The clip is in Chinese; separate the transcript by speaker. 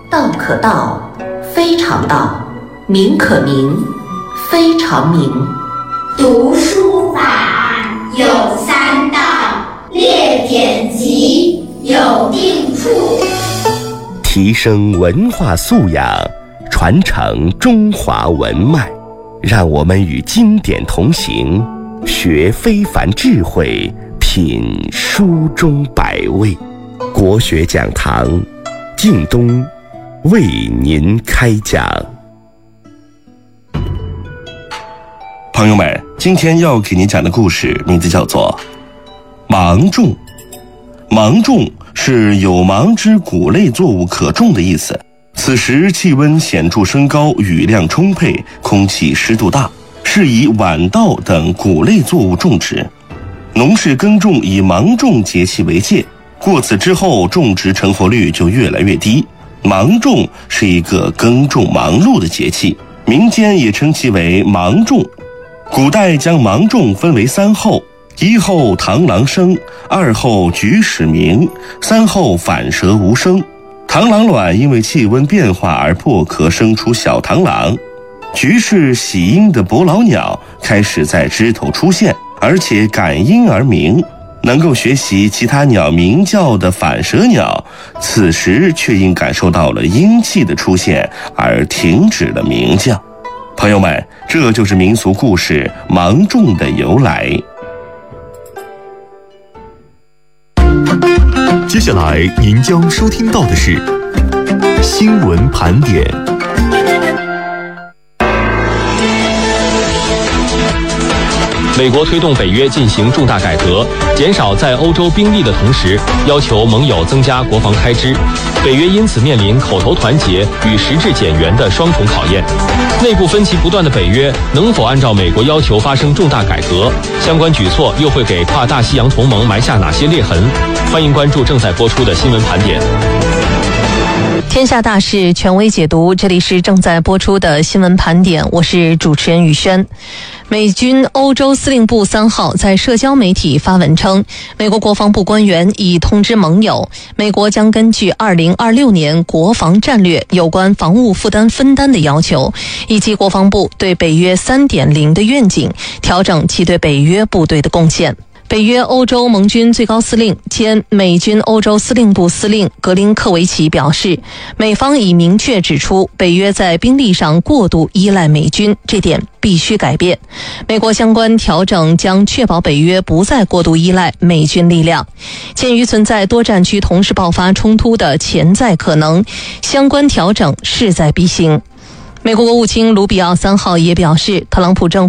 Speaker 1: 道可道，非常道；名可名，非常名。
Speaker 2: 读书法有三到，列典籍有定处。
Speaker 3: 提升文化素养，传承中华文脉，让我们与经典同行，学非凡智慧，品书中百味。国学讲堂，靳东为您开讲。朋友们，今天要给您讲的故事名字叫做芒种。芒种是有芒之谷类作物可种的意思。此时气温显著升高，雨量充沛，空气湿度大，适宜晚稻等谷类作物种植。农事耕种以芒种节气为界，过此之后，种植成活率就越来越低。芒种是一个耕种忙碌的节气，民间也称其为芒种。古代将芒种分为三候：一候螳螂生，二候菊始鸣，三候反舌无声。螳螂卵因为气温变化而破壳生出小螳螂，菊是喜音的伯劳鸟，开始在枝头出现，而且感音而鸣。能够学习其他鸟鸣叫的反舌鸟，此时却因感受到了阴气的出现而停止了鸣叫。朋友们，这就是民俗故事芒种的由来。
Speaker 4: 接下来您将收听到的是新闻盘点。
Speaker 5: 美国推动北约进行重大改革，减少在欧洲兵力的同时，要求盟友增加国防开支。北约因此面临口头团结与实质减员的双重考验。内部分歧不断的北约能否按照美国要求发生重大改革？相关举措又会给跨大西洋同盟埋下哪些裂痕？欢迎关注正在播出的新闻盘点。
Speaker 6: 天下大事权威解读，这里是正在播出的新闻盘点，我是主持人宇轩。美军欧洲司令部3号在社交媒体发文称，美国国防部官员已通知盟友，美国将根据2026年国防战略有关防务负担分担的要求，以及国防部对北约 3.0 的愿景，调整其对北约部队的贡献。北约欧洲盟军最高司令兼美军欧洲司令部司令格林科维奇表示，美方已明确指出，北约在兵力上过度依赖美军，这点必须改变。美国相关调整将确保北约不再过度依赖美军力量。鉴于存在多战区同时爆发冲突的潜在可能，相关调整势在必行。美国国务卿卢比奥3号也表示，特朗普政府